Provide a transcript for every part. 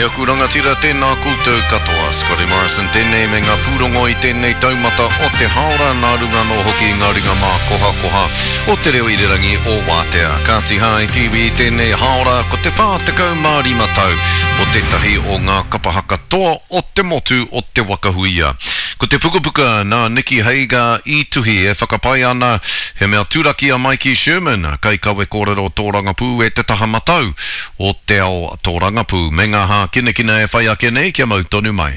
E oku rangatira tēnā koutou katoa. Scotty Morrison tēnei me ngā pūrongo I tēnei taumata o te haora nā runga no hoki ngā ringa mā koha o te reo irirangi o Wātea. Ka tiha I TV tēnei haora ko te whātekau mā rima tau o tētahi o ngā kapahaka toa o te motu o te wakahuia. Ko te pukapuka nā Nikki Hager I tuhi e whakapai ana he mea tūraki a Mikey Sherman kai kawe kōrero tō rangapū e te taha matau o te ao tō rangapū. Me ngā hā kinekina e whai ake nei kia mau tonu mai.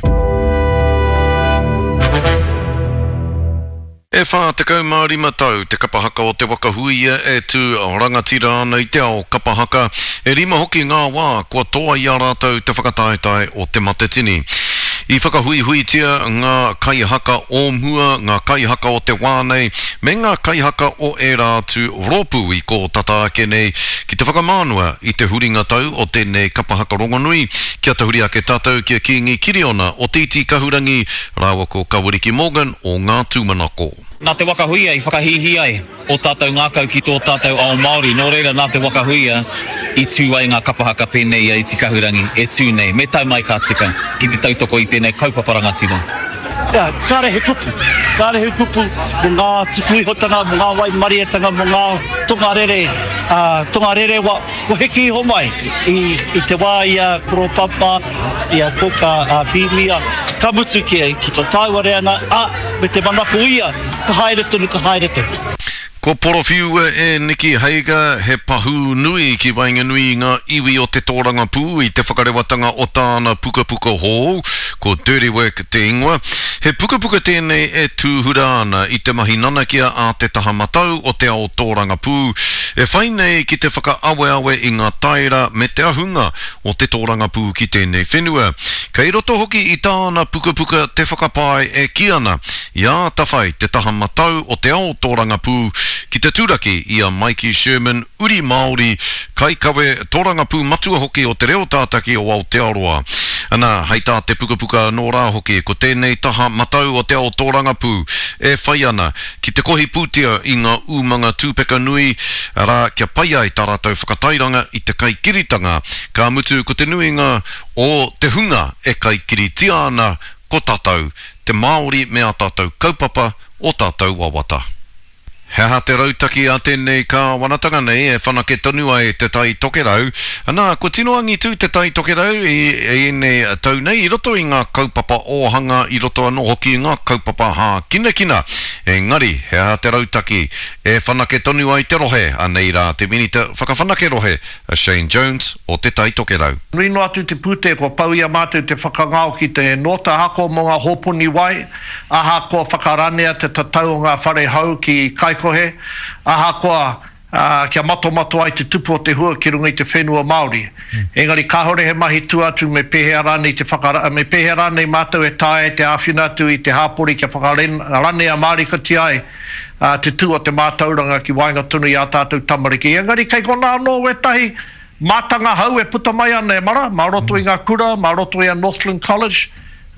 E whātekau mā rima tau te kapahaka o te wakahuia e tū rangatira ana I te ao kapahaka e rima hoki ngā wā kua toa I a rātou te whakataetai o te matetini. I whakahuihuitia ngā kaihaka o mua, ngā kaihaka o te wānei, me ngā kaihaka o e rātu rōpū I ko tata ake nei ki te whakamānua I te huringa tau o tēnei kapahaka rongonui, kia te huri ake tātou kia Kingi Kiriona o Titi Kahurangi, rāua ko Kawariki Morgan o ngā tūmanako. Nā te wakahuia I whakahihi ai o tātou ngākau ki tō tātou ao Māori. Nō reira nā te wakahuia I tū ai ngā kapahaka pēnei ai Ti Kahurangi e tū nei. Me tau mai kā tika ki te tautoko I tēnei kaupaparanga tino. Kārehe kupu mo ngā tukuihotanga, mo ngā waimarietanga, mo ngā tongarere wa ko heki ho mai I te wā ia koropapa, ia koka pīmia, ka mutu ki tō tāuareanga, me te manako ia, ka haere tonu. Ko porowhiu e Nikki Hager he pahu nui ki Wainganui ngā iwi o te tōranga pū I te whakarewatanga o tāna pukapuka hou, ko Dirty Work te ingoa. He pukapuka tēnei e tūhura ana I te mahi nanakia a te taha matau o te ao tōranga pū. E whainei ki te whakaawe I ngā taira me te ahunga o te tōranga pū ki tēnei whenua. Kei roto hoki I tāna pukapuka te whakapai e ki ana I a tawhai te taha matau o te ao tōranga pū ki te tūraki I a Mikey Sherman, uri Māori, kai kawe tōranga pū matua hoki o te reo tātaki o Aotearoa. Ana, hei tā te pukapuka nō rā hoki, ko tēnei taha matau o te ao tōranga pū, e whai ana, ki te kohi pūtia I ngā umanga tūpeka nui, rā kia pai ai tā rātou whakatairanga I te kaikiritanga, ka mutu ko te nuinga o te hunga e kaikiritia ana ko tātou, te Māori mea tātou kaupapa o tātou wawata. He ha te rautaki a tēnei ka wanatanga nei e whanake tonu ai te tai tokerau. Ana, ko tino angi tū te tai tokerau I nei tau nei I roto I ngā kaupapa ohanga I roto anō hoki I ngā kaupapa hā kinekina. Engari, he ha te rautaki e whanake tonu ai te rohe a nei rā te minita whakawhanake rohe a Shane Jones o te tai tokerau. Rino atu te pūte ko pau ia mātou te whakangao ki te nota hako mo ngā hopuni wai, aha ko whakaranea te tatau o ngā whare hau ki Kaikohe, aha koa kia mato ai te tupu o te hua ki runga I te whenua Māori. Engari kahore he mahi tu atu me pehea rānei mātou e tae te āwhina atu I te hāpori kia whakaranea Mārikati ai te tū o te mātauranga ki Wainga tunu I a tātou tamariki. Engari kei kona anō wetahi mātanga hau e puta mai ana e mara, mā roto I ngā kura, mā roto I a Northland College,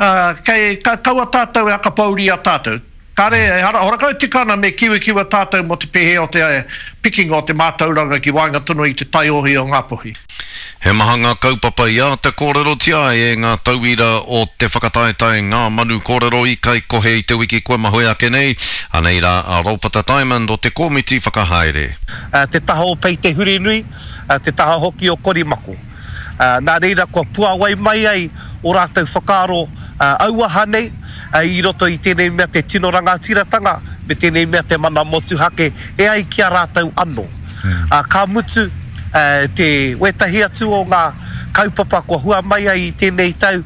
kei kaua tātou e akapauri a tātou. Kare, horakau tikana me kiwikiwa tātou mo te pehe o te picking o te mātauranga ki Wainga tunu I te taiohi o Ngāpuhi. He mahanga kaupapa I a te kōrero tia e ngā tauira o te whakataetai ngā manu kōrero I kai kohe I te wiki koe mahoe ake nei, anei rā a Raupata Diamond o te komiti whakahaere. Te taha o pei te huri nui, te taha hoki o Korimaku. Nā reira kua puawai mai ai o rātou whakaro auaha nei, I roto I tēnei mea te tino rangatiratanga, me tēnei mea te mana motu hake e ai kia rātou anō. Ka mutu te wetahi atu o ngā kaupapa kua hua mai ai I tēnei tau,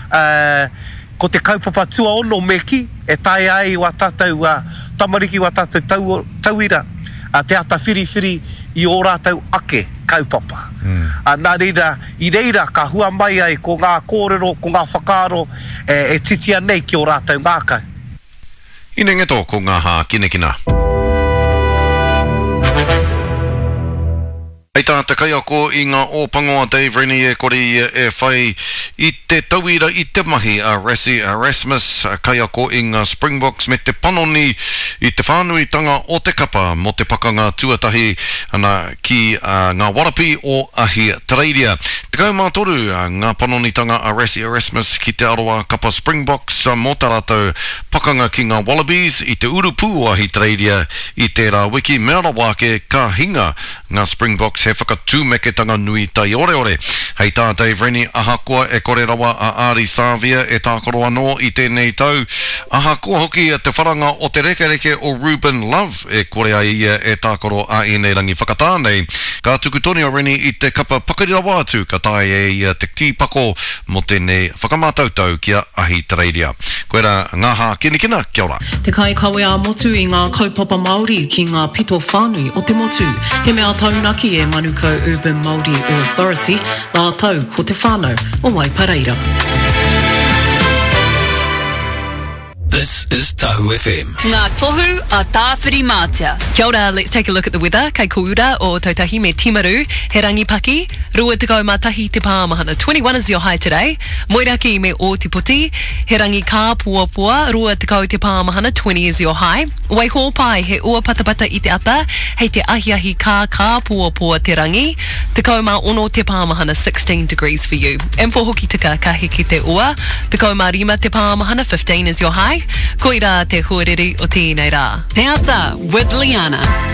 ko te kaupapa tua ono meki, e tae ai wa tātou tamariki wa tātou tauira, te ata whiriwhiri I o rātou ake kaupapa. Nā reira, I reira ka hua mai ai ko ngā kōrero, ko ngā whakaro, e titia nei ki o rātou ngākau. Ine ngeto ko ngā hā kinekina. Hei tāta kai ako I ngā ōpangoa Dave Rennie e kore e whai I te tauira I te mahi a Rassi Erasmus kai ako I ngā Springboks me te panoni I te whānuitanga o te kapa mo te pakanga tuatahi ana ki ngā warapi o ahi Tareiria. Te kau mātoru ngā panonitanga a Rassi Erasmus ki te aroa kapa Springboks mo tā rātou pakanga ki ngā Wallabies I te urupu o ahi Tareiria I te rā wiki mea wake ka hinga ngā Springboks he whakatūmeketanga nui tai ore. Hei tā Dave Rennie, ahakoa e kore rawa a Ari Savia e tākoro anō I tēnei tau. Ahakoa hoki te wharanga o te rekereke o Ruben Love e kore ai ia e tākoro a enei rangi whakatānei. Ka tuku toni o Rennie I te kapa pakarirawa atu ka tai e te tīpako mo tēnei whakamātautau kia ahi Tareiria. Koe ra ngāha kinikina, kia ora. Te kai kawe a motu I ngā kaupapa Māori ki ngā pito whānui o te motu. He mea taunaki e Manukau Urban Māori Authority, nā tau ko te whānau o Waipareira. This is Tahu FM. Ngā tohu a tāwhiri mātia. Kia ora, let's take a look at the weather. Kei koura o Tautahi me Timaru, he rangi paki. Rua te kau mātahi te pāmahana. 21 is your high today. Moiraki me Ōtepoti, he rangi kā puapua. Rua te kau te pāmahana. 20 is your high. Waiho pai he ua patapata I te ata. Hei te ahiahi kā puapua te rangi. Te kau mā ono te pāmahana. 16 degrees for you. And for hoki tika ka hiki te ua. Te kau mā rima te pāmahana. 15 is your high. Koira te huarere o tēnei rā. Te ata with Liana.